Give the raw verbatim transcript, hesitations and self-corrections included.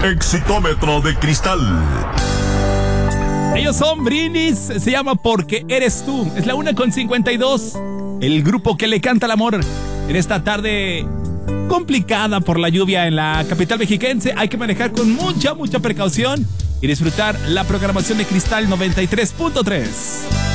Exitómetro de Cristal. Ellos son Brindis, se llama Porque Eres Tú. Es la una con cincuenta y dos. El grupo que le canta el amor en esta tarde complicada por la lluvia en la capital mexiquense. Hay que manejar con mucha, mucha precaución y disfrutar la programación de Cristal noventa y tres punto tres.